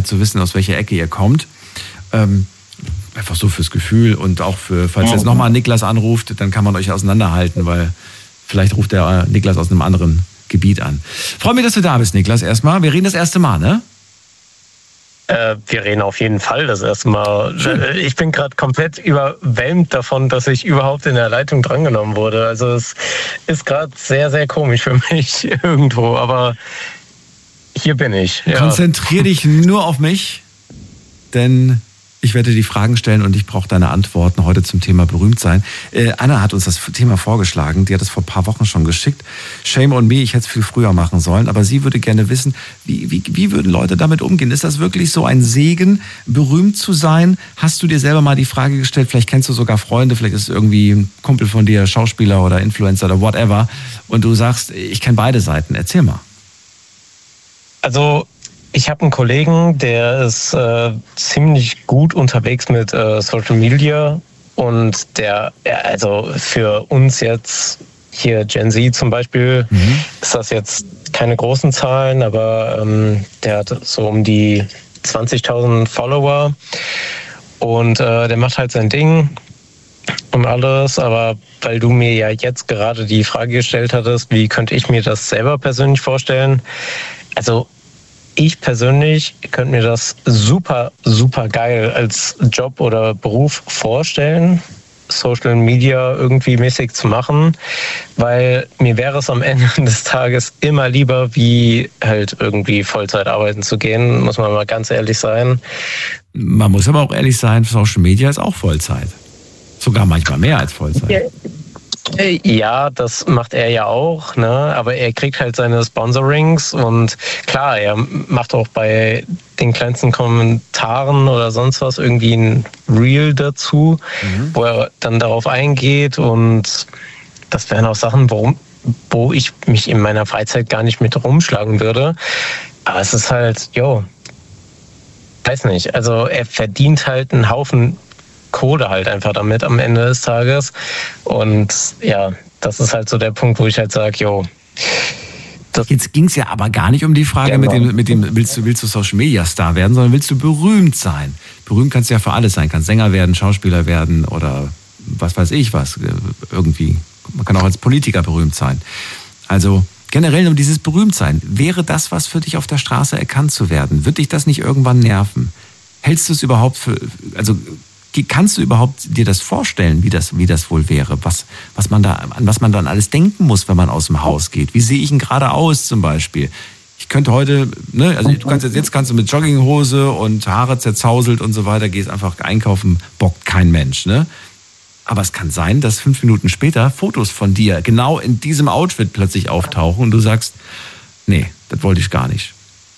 zu wissen, aus welcher Ecke ihr kommt. Einfach so fürs Gefühl und auch falls jetzt nochmal Niklas anruft, dann kann man euch auseinanderhalten, weil vielleicht ruft der Niklas aus einem anderen Gebiet an. Freue mich, dass du da bist, Niklas, erstmal. Wir reden das erste Mal, ne? Wir reden auf jeden Fall das erste Mal. Ich bin gerade komplett überwältigt davon, dass ich überhaupt in der Leitung drangenommen wurde. Also es ist gerade sehr, sehr komisch für mich irgendwo, aber hier bin ich. Ja. Konzentrier dich nur auf mich, denn ich werde die Fragen stellen und ich brauche deine Antworten heute zum Thema Berühmtsein. Anna hat uns das Thema vorgeschlagen, die hat es vor ein paar Wochen schon geschickt. Shame on me, ich hätte es viel früher machen sollen, aber sie würde gerne wissen, wie würden Leute damit umgehen? Ist das wirklich so ein Segen, berühmt zu sein? Hast du dir selber mal die Frage gestellt, vielleicht kennst du sogar Freunde, vielleicht ist es irgendwie ein Kumpel von dir, Schauspieler oder Influencer oder whatever und du sagst, ich kenne beide Seiten, erzähl mal. Also ich habe einen Kollegen, der ist ziemlich gut unterwegs mit Social Media und also für uns jetzt hier Gen Z zum Beispiel ist das jetzt keine großen Zahlen, aber der hat so um die 20.000 Follower und der macht halt sein Ding und alles, aber weil du mir ja jetzt gerade die Frage gestellt hattest, wie könnte ich mir das selber persönlich vorstellen? Also ich persönlich könnte mir das super, super geil als Job oder Beruf vorstellen, Social Media irgendwie mäßig zu machen, weil mir wäre es am Ende des Tages immer lieber, wie halt irgendwie Vollzeit arbeiten zu gehen, muss man mal ganz ehrlich sein. Man muss aber auch ehrlich sein, Social Media ist auch Vollzeit. Sogar manchmal mehr als Vollzeit. Ja, das macht er ja auch, ne? Aber er kriegt halt seine Sponsorings und klar, er macht auch bei den kleinsten Kommentaren oder sonst was irgendwie ein Reel dazu, wo er dann darauf eingeht und das wären auch Sachen, wo ich mich in meiner Freizeit gar nicht mit rumschlagen würde. Aber es ist halt, weiß nicht, also er verdient halt einen Haufen Kohle halt einfach damit am Ende des Tages. Und ja, das ist halt so der Punkt, wo ich halt sage, Jetzt ging es ja aber gar nicht um die Frage mit dem willst du Social Media Star werden, sondern willst du berühmt sein? Berühmt kannst du ja für alles sein. Kannst Sänger werden, Schauspieler werden oder was weiß ich was. Irgendwie. Man kann auch als Politiker berühmt sein. Also generell um dieses Berühmtsein. Wäre das was für dich auf der Straße erkannt zu werden? Wird dich das nicht irgendwann nerven? Hältst du es überhaupt für, also kannst du überhaupt dir das vorstellen, wie das wohl wäre? An was man dann alles denken muss, wenn man aus dem Haus geht? Wie sehe ich denn gerade aus zum Beispiel? Ich könnte heute, also jetzt kannst du mit Jogginghose und Haare zerzauselt und so weiter, gehst einfach einkaufen, bockt kein Mensch, ne? Aber es kann sein, dass 5 Minuten später Fotos von dir genau in diesem Outfit plötzlich auftauchen und du sagst, nee, das wollte ich gar nicht.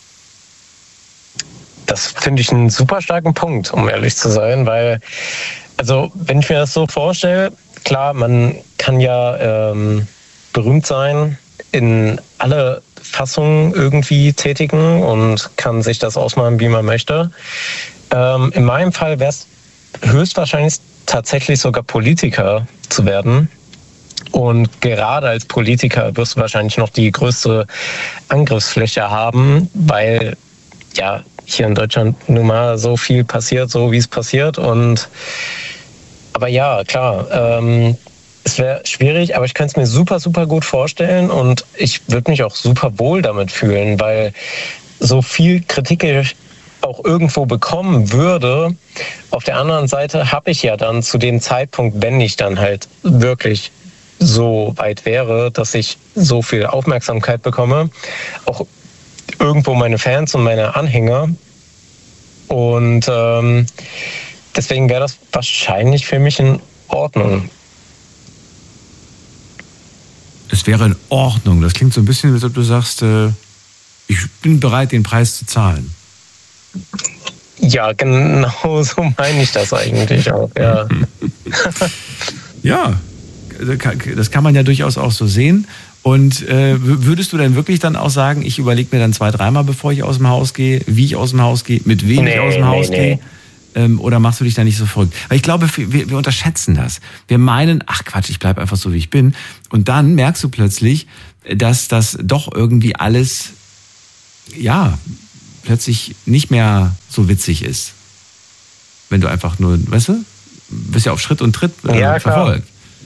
Das finde ich einen super starken Punkt, um ehrlich zu sein, weil, also wenn ich mir das so vorstelle, klar, man kann ja berühmt sein, in alle Fassungen irgendwie tätigen und kann sich das ausmalen, wie man möchte. In meinem Fall wäre es höchstwahrscheinlich tatsächlich sogar Politiker zu werden. Und gerade als Politiker wirst du wahrscheinlich noch die größte Angriffsfläche haben, weil ja hier in Deutschland nun mal so viel passiert, so wie es passiert. Aber ja, klar, es wäre schwierig, aber ich könnte es mir super, super gut vorstellen und ich würde mich auch super wohl damit fühlen, weil so viel Kritik ich auch irgendwo bekommen würde, auf der anderen Seite habe ich ja dann zu dem Zeitpunkt, wenn ich dann halt wirklich so weit wäre, dass ich so viel Aufmerksamkeit bekomme, auch irgendwo meine Fans und meine Anhänger. Und deswegen wäre das wahrscheinlich für mich in Ordnung. Es wäre in Ordnung. Das klingt so ein bisschen, als ob du sagst, ich bin bereit, den Preis zu zahlen. Ja, genau so meine ich das eigentlich auch, ja. Ja, das kann man ja durchaus auch so sehen. Und würdest du denn wirklich dann auch sagen, ich überlege mir dann 2-3 Mal, bevor ich aus dem Haus gehe, wie ich aus dem Haus gehe, mit wem ich aus dem Haus gehe? Oder machst du dich da nicht so verrückt? Weil ich glaube, wir unterschätzen das. Wir meinen, ach Quatsch, ich bleibe einfach so, wie ich bin. Und dann merkst du plötzlich, dass das doch irgendwie alles, ja, plötzlich nicht mehr so witzig ist. Wenn du einfach nur, weißt du, bist ja auf Schritt und Tritt verfolgt.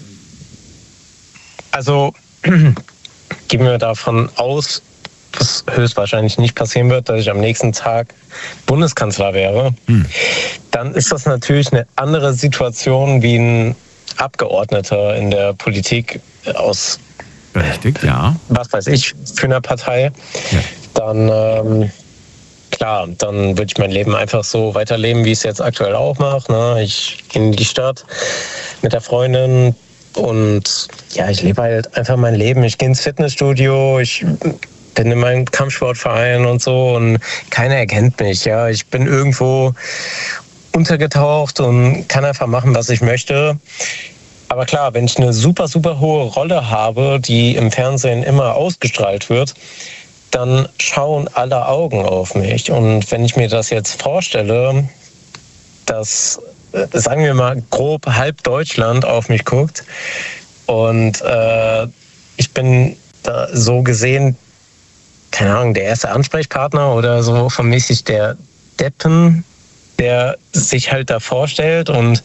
Also gehen wir davon aus, was höchstwahrscheinlich nicht passieren wird, dass ich am nächsten Tag Bundeskanzler wäre, dann ist das natürlich eine andere Situation wie ein Abgeordneter in der Politik aus, berechtigt, ja, was weiß ich, für eine Partei. Ja. Dann, klar, dann würde ich mein Leben einfach so weiterleben, wie ich es jetzt aktuell auch mache. Ne? Ich gehe in die Stadt mit der Freundin und ja, ich lebe halt einfach mein Leben. Ich gehe ins Fitnessstudio, ich bin in meinem Kampfsportverein und so und keiner erkennt mich. Ja, ich bin irgendwo untergetaucht und kann einfach machen, was ich möchte. Aber klar, wenn ich eine super, super hohe Rolle habe, die im Fernsehen immer ausgestrahlt wird, dann schauen alle Augen auf mich. Und wenn ich mir das jetzt vorstelle, dass, sagen wir mal, grob halb Deutschland auf mich guckt und ich bin da so gesehen, keine Ahnung, der erste Ansprechpartner oder so vermäßig der Deppen, der sich halt da vorstellt und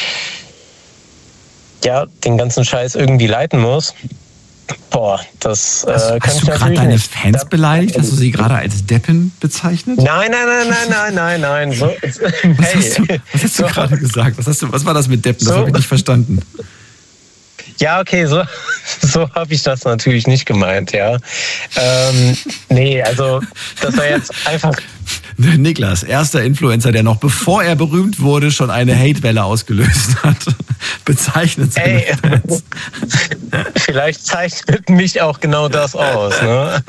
ja, den ganzen Scheiß irgendwie leiten muss. Boah, das hast du gerade deine Fans beleidigt? Hast du sie gerade als Deppen bezeichnet? Nein. So, was hast du gerade gesagt? Was war das mit Deppen? Das habe ich nicht verstanden. Ja, okay, so habe ich das natürlich nicht gemeint, ja. Nee, also das war jetzt einfach... Niklas, erster Influencer, der noch bevor er berühmt wurde, schon eine Hatewelle ausgelöst hat, bezeichnet seine Fans. Vielleicht zeichnet mich auch genau das aus, ne?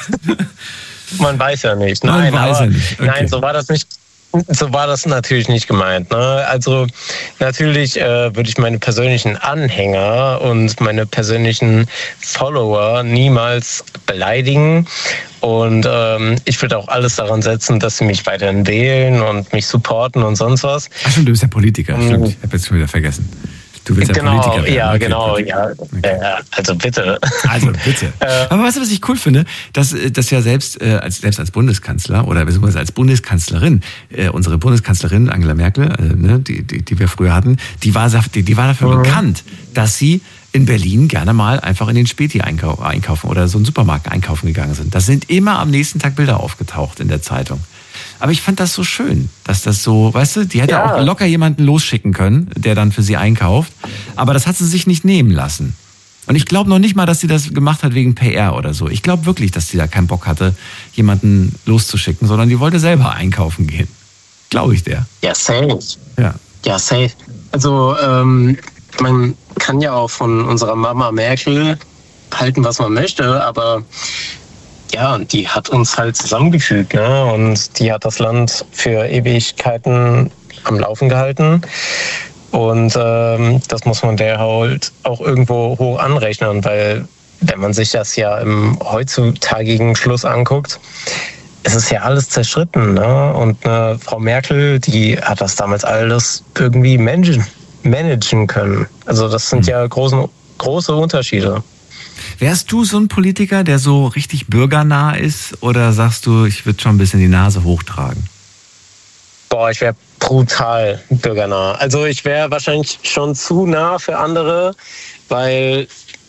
Man weiß ja nicht. Nein, okay. Nein, so war das nicht. So war das natürlich nicht gemeint. Ne? Also natürlich würde ich meine persönlichen Anhänger und meine persönlichen Follower niemals beleidigen. Und ich würde auch alles daran setzen, dass sie mich weiterhin wählen und mich supporten und sonst was. Ach stimmt, du bist ja Politiker. Stimmt, ich habe jetzt schon wieder vergessen. Du willst ja Politiker werden. Ja, okay, genau, okay. Ja. Okay. Also bitte. Aber weißt du, was ich cool finde? Dass ja selbst als Bundeskanzler oder beziehungsweise als Bundeskanzlerin, unsere Bundeskanzlerin Angela Merkel, die wir früher hatten, die war dafür bekannt, dass sie in Berlin gerne mal einfach in den Späti einkaufen oder so einen Supermarkt einkaufen gegangen sind. Da sind immer am nächsten Tag Bilder aufgetaucht in der Zeitung. Aber ich fand das so schön, dass das so, weißt du, die hätte auch locker jemanden losschicken können, der dann für sie einkauft. Aber das hat sie sich nicht nehmen lassen. Und ich glaube noch nicht mal, dass sie das gemacht hat wegen PR oder so. Ich glaube wirklich, dass sie da keinen Bock hatte, jemanden loszuschicken, sondern die wollte selber einkaufen gehen. Glaube ich der. Ja, safe. Ja, safe. Also, man kann ja auch von unserer Mama Merkel halten, was man möchte, aber ja, die hat uns halt zusammengefügt, ne? Und die hat das Land für Ewigkeiten am Laufen gehalten. Und das muss man der halt auch irgendwo hoch anrechnen, weil wenn man sich das ja im heutzutagigen Schluss anguckt, es ist ja alles zerschritten, ne? Und Frau Merkel, die hat das damals alles irgendwie managen können. Also das sind ja große Unterschiede. Wärst du so ein Politiker, der so richtig bürgernah ist, oder sagst du, ich würde schon ein bisschen die Nase hochtragen? Boah, ich wäre brutal bürgernah. Also ich wäre wahrscheinlich schon zu nah für andere, weil,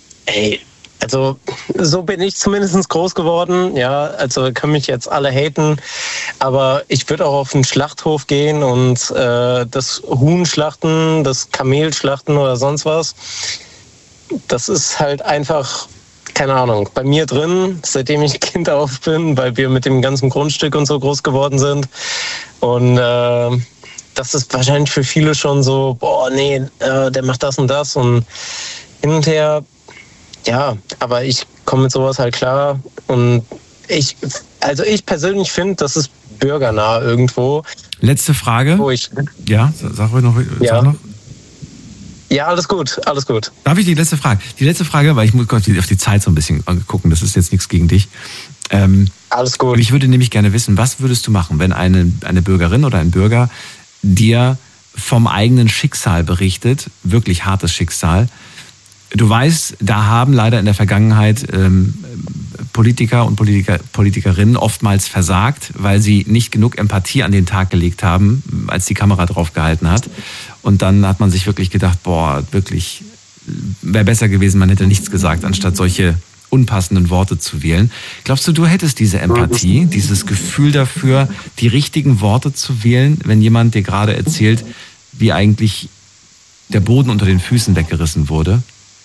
also so bin ich zumindest groß geworden. Ja, also können mich jetzt alle haten, aber ich würde auch auf den Schlachthof gehen und das Huhn schlachten, das Kamel schlachten oder sonst was. Das ist halt einfach, keine Ahnung, bei mir drin, seitdem ich Kind auf bin, weil wir mit dem ganzen Grundstück und so groß geworden sind. Und das ist wahrscheinlich für viele schon so, der macht das und das und hin und her. Ja, aber ich komme mit sowas halt klar. Und ich persönlich finde, das ist bürgernah irgendwo. Letzte Frage. Sag noch. Ja, alles gut. Darf ich die letzte Frage? Die letzte Frage, weil ich muss auf die Zeit so ein bisschen gucken, das ist jetzt nichts gegen dich. Alles gut. Und ich würde nämlich gerne wissen, was würdest du machen, wenn eine Bürgerin oder ein Bürger dir vom eigenen Schicksal berichtet, wirklich hartes Schicksal. Du weißt, da haben leider in der Vergangenheit Politiker und Politikerinnen oftmals versagt, weil sie nicht genug Empathie an den Tag gelegt haben, als die Kamera drauf gehalten hat. Und dann hat man sich wirklich gedacht, boah, wirklich, wäre besser gewesen, man hätte nichts gesagt, anstatt solche unpassenden Worte zu wählen. Glaubst du, du hättest diese Empathie, dieses Gefühl dafür, die richtigen Worte zu wählen, wenn jemand dir gerade erzählt, wie eigentlich der Boden unter den Füßen weggerissen wurde?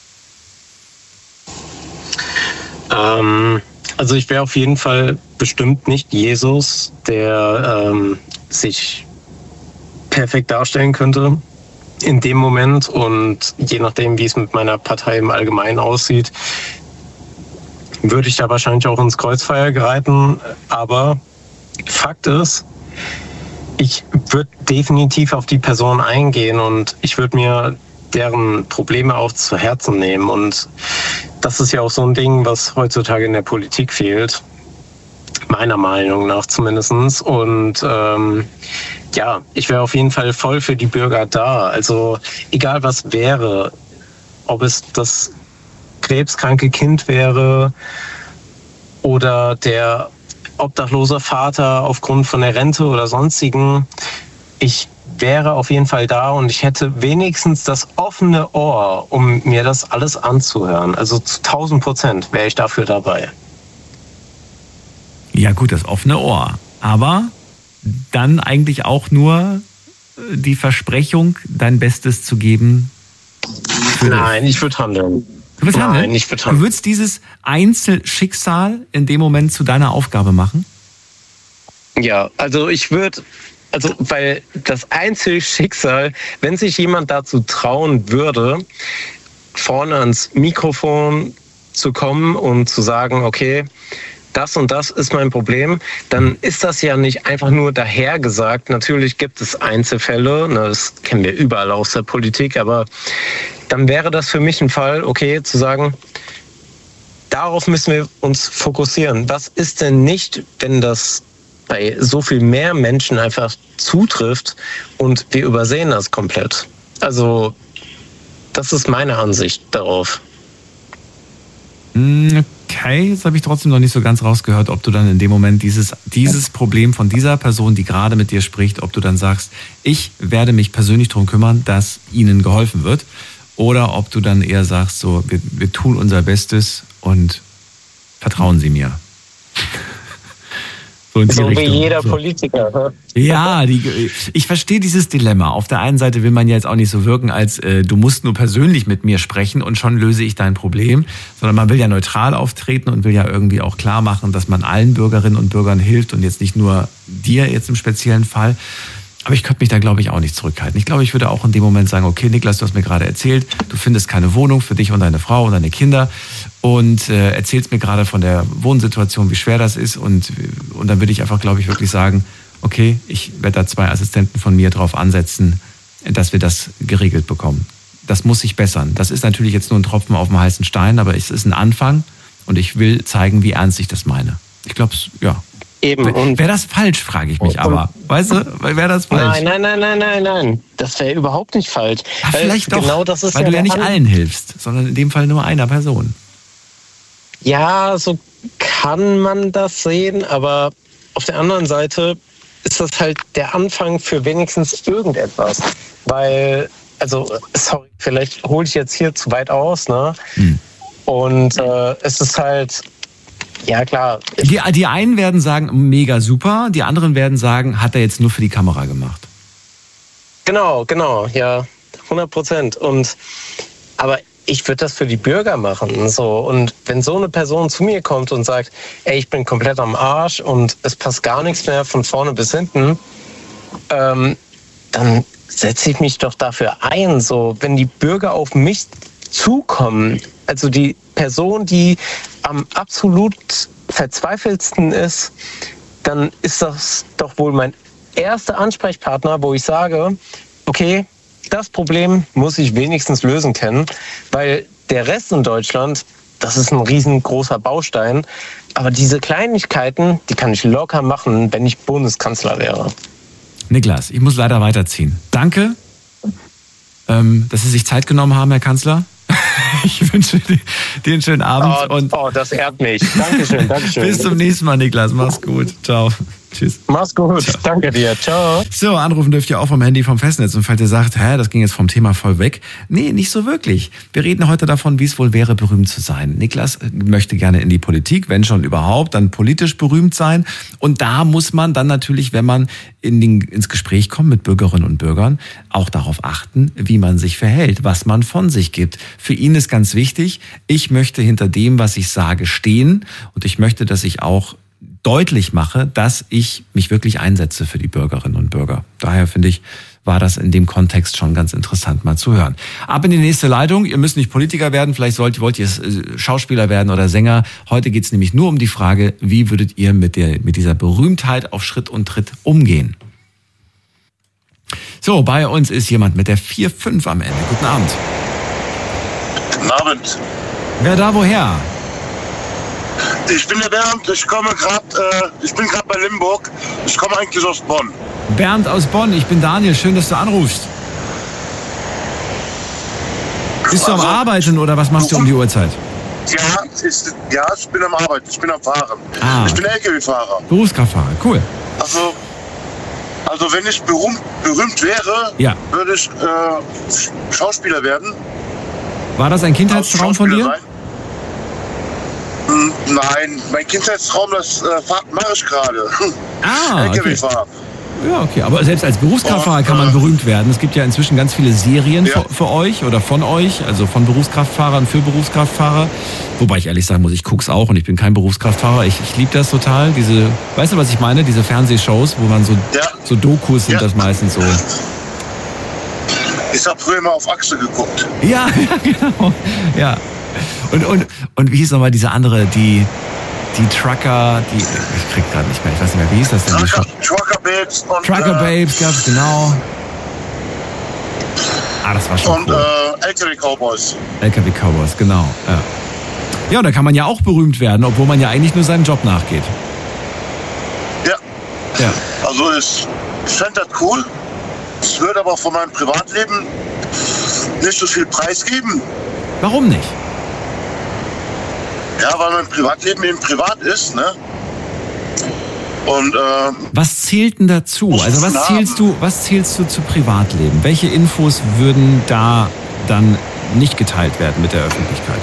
Also ich wäre auf jeden Fall bestimmt nicht Jesus, der sich perfekt darstellen könnte in dem Moment, und je nachdem, wie es mit meiner Partei im Allgemeinen aussieht, würde ich da wahrscheinlich auch ins Kreuzfeuer geraten. Aber Fakt ist, ich würde definitiv auf die Person eingehen und ich würde mir deren Probleme auch zu Herzen nehmen. Und das ist ja auch so ein Ding, was heutzutage in der Politik fehlt. Meiner Meinung nach zumindest. Und ja, ich wäre auf jeden Fall voll für die Bürger da. Also egal was wäre, ob es das krebskranke Kind wäre oder der obdachlose Vater aufgrund von der Rente oder sonstigen. Ich wäre auf jeden Fall da und ich hätte wenigstens das offene Ohr, um mir das alles anzuhören. Also zu 1000% wäre ich dafür dabei. Ja gut, das offene Ohr. Aber dann eigentlich auch nur die Versprechung, dein Bestes zu geben. Nein, ich würde handeln. Du würdest handeln? Nein, ich würde handeln. Du würdest dieses Einzelschicksal in dem Moment zu deiner Aufgabe machen? Ja, also weil das Einzelschicksal, wenn sich jemand dazu trauen würde, vorne ans Mikrofon zu kommen und zu sagen, okay, das und das ist mein Problem, dann ist das ja nicht einfach nur dahergesagt. Natürlich gibt es Einzelfälle, das kennen wir überall aus der Politik, aber dann wäre das für mich ein Fall, okay, zu sagen, darauf müssen wir uns fokussieren. Was ist denn nicht, wenn das bei so viel mehr Menschen einfach zutrifft und wir übersehen das komplett? Also, das ist meine Ansicht darauf. Okay, jetzt habe ich trotzdem noch nicht so ganz rausgehört, ob du dann in dem Moment dieses Problem von dieser Person, die gerade mit dir spricht, ob du dann sagst, ich werde mich persönlich darum kümmern, dass ihnen geholfen wird, oder ob du dann eher sagst, so, wir tun unser Bestes und vertrauen Sie mir. So wie jeder Politiker. Ja, ich verstehe dieses Dilemma. Auf der einen Seite will man ja jetzt auch nicht so wirken, als du musst nur persönlich mit mir sprechen und schon löse ich dein Problem, sondern man will ja neutral auftreten und will ja irgendwie auch klar machen, dass man allen Bürgerinnen und Bürgern hilft und jetzt nicht nur dir jetzt im speziellen Fall. Aber ich könnte mich da, glaube ich, auch nicht zurückhalten. Ich glaube, ich würde auch in dem Moment sagen, okay, Niklas, du hast mir gerade erzählt, du findest keine Wohnung für dich und deine Frau und deine Kinder und erzählst mir gerade von der Wohnsituation, wie schwer das ist, und dann würde ich einfach, glaube ich, wirklich sagen, okay, ich werde da 2 Assistenten von mir drauf ansetzen, dass wir das geregelt bekommen. Das muss sich bessern. Das ist natürlich jetzt nur ein Tropfen auf dem heißen Stein, aber es ist ein Anfang und ich will zeigen, wie ernst ich das meine. Ich glaube, ja. Eben. Wäre das falsch, frage ich mich aber. Weißt du, wäre das falsch? Nein. Das wäre überhaupt nicht falsch. Ja, vielleicht doch, genau das ist, weil du ja nicht allen hilfst, sondern in dem Fall nur einer Person. Ja, so kann man das sehen, aber auf der anderen Seite ist das halt der Anfang für wenigstens irgendetwas. Weil, also, sorry, vielleicht hole ich jetzt hier zu weit aus, ne? Und es ist halt... Ja, klar. Die einen werden sagen, mega super, die anderen werden sagen, hat er jetzt nur für die Kamera gemacht. Genau, ja, 100%. Aber ich würde das für die Bürger machen. So. Und wenn so eine Person zu mir kommt und sagt, ey, ich bin komplett am Arsch und es passt gar nichts mehr von vorne bis hinten, dann setze ich mich doch dafür ein. So, wenn die Bürger auf mich zukommen, also die Person, die am absolut verzweifeltsten ist, dann ist das doch wohl mein erster Ansprechpartner, wo ich sage, okay, das Problem muss ich wenigstens lösen können, weil der Rest in Deutschland, das ist ein riesengroßer Baustein, aber diese Kleinigkeiten, die kann ich locker machen, wenn ich Bundeskanzler wäre. Niklas, ich muss leider weiterziehen. Danke, dass Sie sich Zeit genommen haben, Herr Kanzler. Ich wünsche dir einen schönen Abend. Das ehrt mich. Dankeschön. Bis zum nächsten Mal, Niklas. Mach's gut. Ciao. Tschüss. Mach's gut. Ciao. Danke dir. Ciao. So, anrufen dürft ihr auch vom Handy vom Festnetz. Und falls ihr sagt, das ging jetzt vom Thema voll weg. Nee, nicht so wirklich. Wir reden heute davon, wie es wohl wäre, berühmt zu sein. Niklas möchte gerne in die Politik, wenn schon überhaupt, dann politisch berühmt sein. Und da muss man dann natürlich, wenn man ins Gespräch kommt mit Bürgerinnen und Bürgern, auch darauf achten, wie man sich verhält, was man von sich gibt. Für ihn ist ganz wichtig, ich möchte hinter dem, was ich sage, stehen. Und ich möchte, dass ich auch deutlich mache, dass ich mich wirklich einsetze für die Bürgerinnen und Bürger. Daher finde ich, war das in dem Kontext schon ganz interessant mal zu hören. Ab in die nächste Leitung. Ihr müsst nicht Politiker werden, vielleicht wollt ihr Schauspieler werden oder Sänger. Heute geht es nämlich nur um die Frage, wie würdet ihr mit dieser Berühmtheit auf Schritt und Tritt umgehen? So, bei uns ist jemand mit der 4-5 am Ende. Guten Abend. Guten Abend. Wer da woher? Ich bin der Bernd, ich bin gerade bei Limburg. Ich komme eigentlich aus Bonn. Bernd aus Bonn, ich bin Daniel, schön, dass du anrufst. Bist du am Arbeiten oder was machst du um die Uhrzeit? Ja, ich bin am Arbeiten, ich bin am Fahren. Ich bin LKW-Fahrer. Berufskraftfahrer, cool. Also wenn ich berühmt wäre, würde ich Schauspieler werden. War das ein Kindheitstraum von dir? Sein. Nein, mein Kindheitstraum, das mache ich gerade. LKW-Fahrer. Ja, okay. Aber selbst als Berufskraftfahrer kann man berühmt werden. Es gibt ja inzwischen ganz viele Serien für euch oder von euch, also von Berufskraftfahrern für Berufskraftfahrer. Wobei ich ehrlich sagen muss, ich guck's auch und ich bin kein Berufskraftfahrer. Ich liebe das total. Weißt du, was ich meine? Diese Fernsehshows, wo man so Dokus sind das meistens so. Ich habe früher mal auf Achse geguckt. Ja, genau. Ja. Und wie hieß nochmal diese andere, die Trucker, ich krieg gerade nicht mehr, ich weiß nicht mehr, wie hieß das denn? Trucker Babes. Trucker Babes gab's, genau. Das war schon cool. LKW Cowboys. LKW Cowboys, genau. Ja, da kann man ja auch berühmt werden, obwohl man ja eigentlich nur seinem Job nachgeht. Ja. Also ich fände das cool. Ich würde aber von meinem Privatleben nicht so viel preisgeben. Warum nicht? Ja, weil mein Privatleben eben privat ist, ne? Und was zählt denn dazu? Also was zählst du zu Privatleben? Welche Infos würden da dann nicht geteilt werden mit der Öffentlichkeit?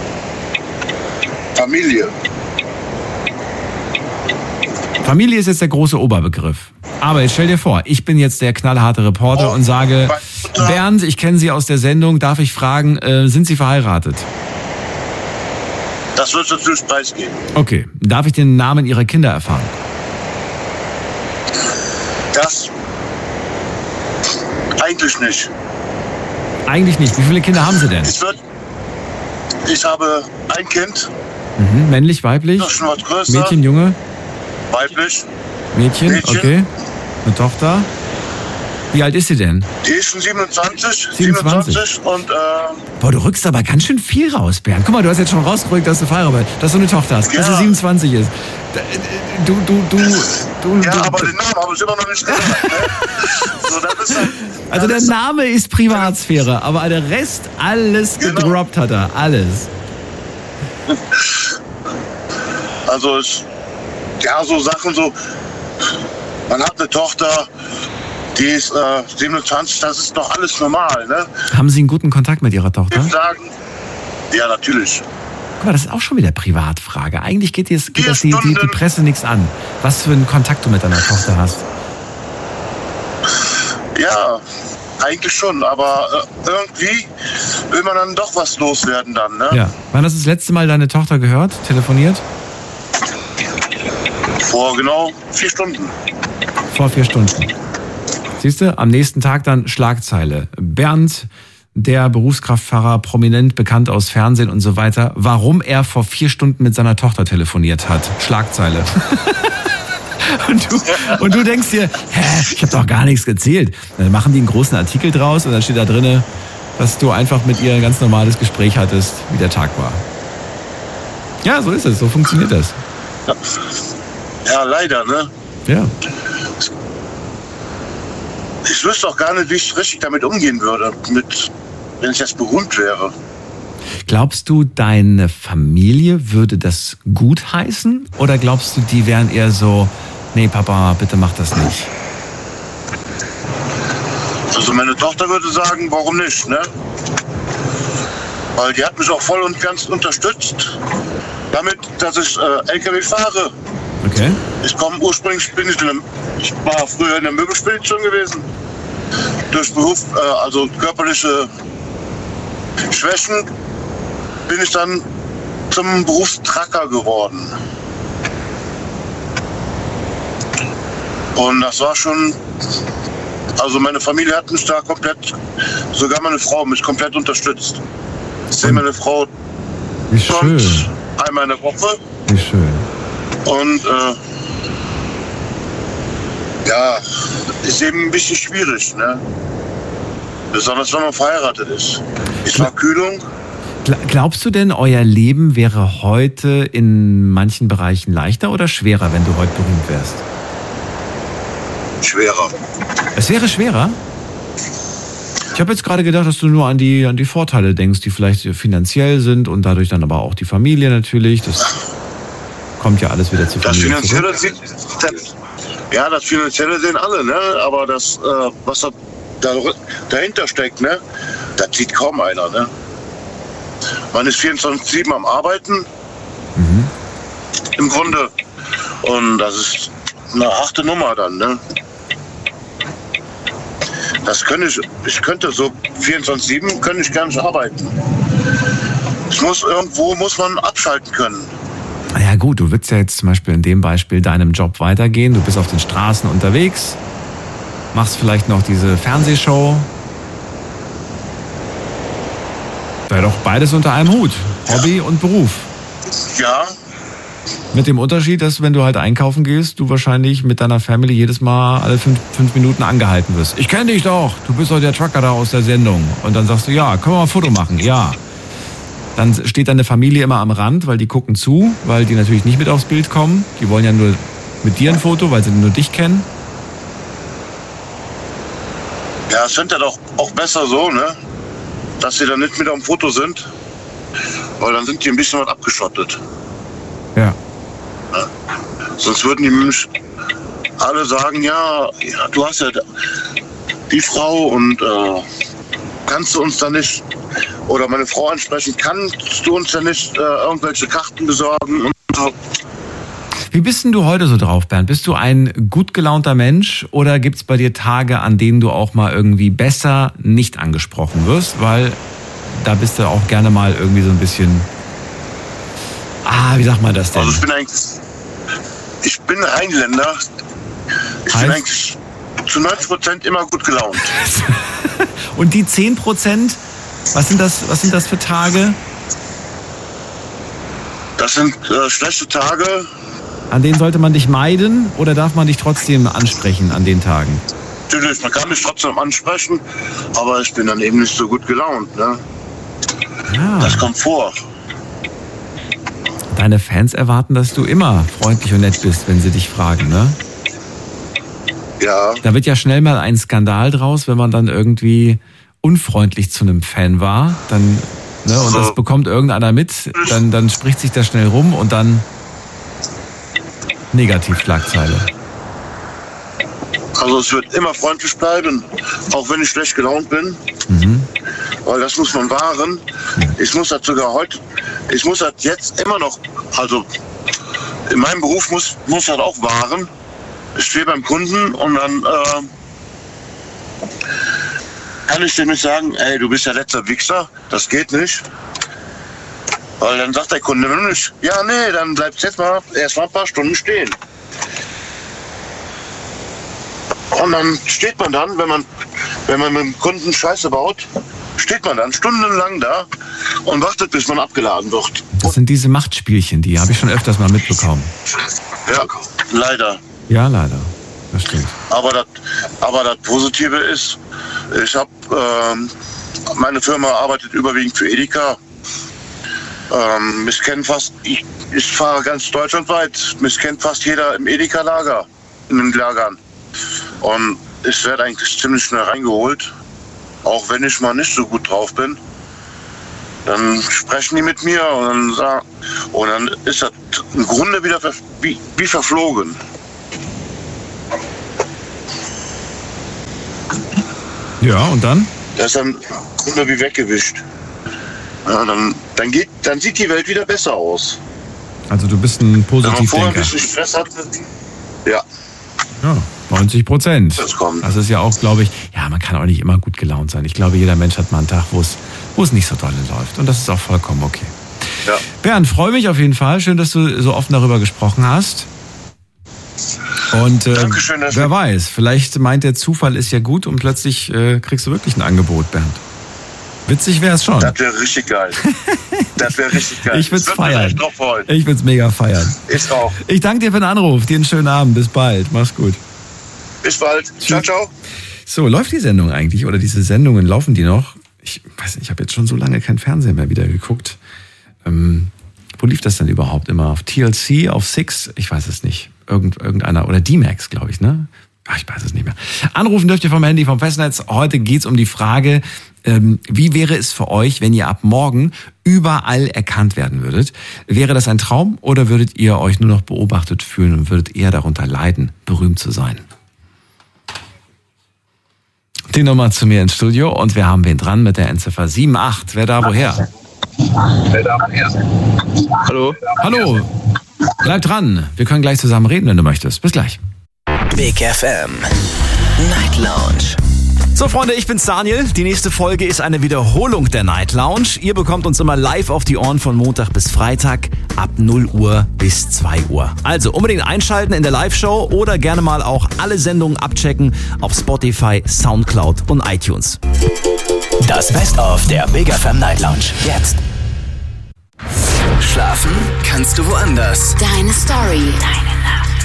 Familie. Familie ist jetzt der große Oberbegriff. Aber jetzt stell dir vor, ich bin jetzt der knallharte Reporter und sage, Bernd, ich kenne Sie aus der Sendung, darf ich fragen, sind Sie verheiratet? Das wird natürlich preisgeben. Okay. Darf ich den Namen Ihrer Kinder erfahren? Das eigentlich nicht. Eigentlich nicht. Wie viele Kinder haben Sie denn? Ich habe ein Kind. Männlich, weiblich? Das ist schon was größer. Mädchen, Junge? Weiblich. Mädchen, okay. Eine Tochter. Wie alt ist sie denn? Die ist schon 27. 27 und Boah, du rückst aber ganz schön viel raus, Bernd. Guck mal, du hast jetzt schon rausgerückt, dass du verheiratet bist, dass du eine Tochter hast, dass sie 27 ist. Aber den Namen habe ich immer noch nicht gesagt. Ne? So, das ist halt, also der Name ist Privatsphäre, aber der Rest, alles gedroppt hat er. Alles. Also so Sachen so, man hat eine Tochter, die ist 27, das ist doch alles normal, ne? Haben Sie einen guten Kontakt mit Ihrer Tochter? Ja, natürlich. Guck mal, das ist auch schon wieder Privatfrage. Eigentlich geht das die Presse nichts an. Was für einen Kontakt du mit deiner Tochter hast? Ja, eigentlich schon, aber irgendwie will man dann doch was loswerden dann, ne? Ja. Wann hast du das letzte Mal deine Tochter gehört, telefoniert? Vor genau 4 Stunden. Vor 4 Stunden. Siehst du, am nächsten Tag dann Schlagzeile. Bernd, der Berufskraftfahrer, prominent bekannt aus Fernsehen und so weiter, warum er vor 4 Stunden mit seiner Tochter telefoniert hat. Schlagzeile. Und du denkst dir, ich habe doch gar nichts gezählt. Dann machen die einen großen Artikel draus und dann steht da drin, dass du einfach mit ihr ein ganz normales Gespräch hattest, wie der Tag war. Ja, so ist es, so funktioniert das. Ja, leider, ne? Ja. Ich wüsste auch gar nicht, wie ich richtig damit umgehen würde, wenn ich jetzt berühmt wäre. Glaubst du, deine Familie würde das gut heißen? Oder glaubst du, die wären eher so, nee, Papa, bitte mach das nicht? Also meine Tochter würde sagen, warum nicht, ne? Weil die hat mich auch voll und ganz unterstützt, damit, dass ich LKW fahre. Okay. Ich war früher in der Möbelspedition gewesen. Durch Beruf, also körperliche Schwächen, bin ich dann zum Berufstracker geworden. Und das war schon, also meine Familie hat mich da komplett, sogar meine Frau mich komplett unterstützt. Ich sehe meine Frau einmal in der Woche. Wie schön. Und ja, ist eben ein bisschen schwierig, ne? Besonders wenn man verheiratet ist. Ich war Kühlung. Glaubst du denn, euer Leben wäre heute in manchen Bereichen leichter oder schwerer, wenn du heute berühmt wärst? Schwerer. Es wäre schwerer? Ich habe jetzt gerade gedacht, dass du nur an die Vorteile denkst, die vielleicht finanziell sind und dadurch dann aber auch die Familie natürlich. Das kommt ja alles wieder zu Familie. Das Finanzielle sehen alle, ne? Aber das, was dahinter steckt, ne? Das sieht kaum einer, ne? Man ist 24/7 am Arbeiten. Im Grunde. Und das ist eine harte Nummer dann, ne? Ich könnte so 24/7 könnte ich gar nicht arbeiten. Irgendwo muss man abschalten können. Ja gut, du würdest ja jetzt zum Beispiel in dem Beispiel deinem Job weitergehen. Du bist auf den Straßen unterwegs, machst vielleicht noch diese Fernsehshow. Wäre doch beides unter einem Hut. Hobby und Beruf. Ja. Mit dem Unterschied, dass wenn du halt einkaufen gehst, du wahrscheinlich mit deiner Family jedes Mal alle fünf Minuten angehalten wirst. Ich kenne dich doch, du bist doch der Trucker da aus der Sendung. Und dann sagst du, ja, können wir mal ein Foto machen? Ja. Dann steht deine Familie immer am Rand, weil die gucken zu, weil die natürlich nicht mit aufs Bild kommen. Die wollen ja nur mit dir ein Foto, weil sie nur dich kennen. Ja, es sind ja doch auch besser so, ne? Dass sie dann nicht mit am Foto sind. Weil dann sind die ein bisschen was abgeschottet. Ja. Ja. Sonst würden die nämlich alle sagen, ja, du hast ja die Frau und kannst du uns da nicht, oder meine Frau ansprechen, kannst du uns ja nicht irgendwelche Karten besorgen und so. Wie bist denn du heute so drauf, Bernd? Bist du ein gut gelaunter Mensch oder gibt es bei dir Tage, an denen du auch mal irgendwie besser nicht angesprochen wirst? Weil da bist du auch gerne mal irgendwie so ein bisschen, wie sagt man das denn? Also ich bin Rheinländer. Ich bin eigentlich zu 90% immer gut gelaunt. Und die 10%, was sind das für Tage? Das sind schlechte Tage. An denen sollte man dich meiden oder darf man dich trotzdem ansprechen an den Tagen? Natürlich, man kann mich trotzdem ansprechen, aber ich bin dann eben nicht so gut gelaunt, ne? Ja. Das kommt vor. Deine Fans erwarten, dass du immer freundlich und nett bist, wenn sie dich fragen, ne? Ja. Da wird ja schnell mal ein Skandal draus, wenn man dann irgendwie unfreundlich zu einem Fan war, dann, ne, und das bekommt irgendeiner mit, dann spricht sich das schnell rum und dann Negativschlagzeile. Also es wird immer freundlich bleiben, auch wenn ich schlecht gelaunt bin. Weil das muss man wahren. Ich muss das jetzt immer noch, also in meinem Beruf muss das auch wahren. Ich stehe beim Kunden und dann kann ich dem nicht sagen, ey, du bist ja letzter Wichser, das geht nicht. Weil dann sagt der Kunde nicht, ja, nee, dann bleibst jetzt mal erst mal ein paar Stunden stehen. Und dann steht man dann, wenn man mit dem Kunden Scheiße baut, steht man dann stundenlang da und wartet, bis man abgeladen wird. Das sind diese Machtspielchen, die habe ich schon öfters mal mitbekommen. Ja, leider. Ja, leider. Das stimmt. Aber das Positive ist, meine Firma arbeitet überwiegend für Edeka. Mich kennt ich fahre ganz deutschlandweit, mich kennt fast jeder im Edeka-Lager, in den Lagern. Und ich werde eigentlich ziemlich schnell reingeholt, auch wenn ich mal nicht so gut drauf bin. Dann sprechen die mit mir und dann ist das im Grunde wieder wie verflogen. Ja, und dann? Das ist dann im Grunde wie weggewischt. Ja, dann sieht die Welt wieder besser aus. Also du bist ein Positivdenker. Wenn man vorher ein bisschen Stress hatte, ja. Ja, 90%. Das kommt. Das ist ja auch, glaube ich, ja, man kann auch nicht immer gut gelaunt sein. Ich glaube, jeder Mensch hat mal einen Tag, wo es nicht so doll läuft. Und das ist auch vollkommen okay. Ja. Bernd, freue mich auf jeden Fall. Schön, dass du so offen darüber gesprochen hast. Und Dankeschön, wer weiß, vielleicht meint der Zufall ist ja gut und plötzlich kriegst du wirklich ein Angebot, Bernd. Witzig wäre es schon. Das wäre richtig geil. Das wäre richtig geil. Ich würde es feiern. Ich würde es mega feiern. Ich auch. Ich danke dir für den Anruf. Dir einen schönen Abend. Bis bald. Mach's gut. Bis bald. Ciao, ciao. So, läuft die Sendung eigentlich? Oder diese Sendungen, laufen die noch? Ich weiß nicht, ich habe jetzt schon so lange kein Fernsehen mehr wieder geguckt. Wo lief das denn überhaupt immer? Auf TLC, auf Six? Ich weiß es nicht. Irgendeiner, oder D-Max, glaube ich, ne? Ach, ich weiß es nicht mehr. Anrufen dürft ihr vom Handy, vom Festnetz. Heute geht's um die Frage, wie wäre es für euch, wenn ihr ab morgen überall erkannt werden würdet? Wäre das ein Traum oder würdet ihr euch nur noch beobachtet fühlen und würdet eher darunter leiden, berühmt zu sein? Die Nummer zu mir ins Studio und wir haben wen dran mit der Endziffer 78. Wer da woher? Hallo. Hallo. Bleib dran. Wir können gleich zusammen reden, wenn du möchtest. Bis gleich. Big FM Night Lounge. So Freunde, ich bin's Daniel. Die nächste Folge ist eine Wiederholung der Night Lounge. Ihr bekommt uns immer live auf die Ohren von Montag bis Freitag ab 0 Uhr bis 2 Uhr. Also unbedingt einschalten in der Live-Show oder gerne mal auch alle Sendungen abchecken auf Spotify, Soundcloud und iTunes. Das Best-of der Big FM Night Lounge. Jetzt. Schlafen kannst du woanders. Deine Story.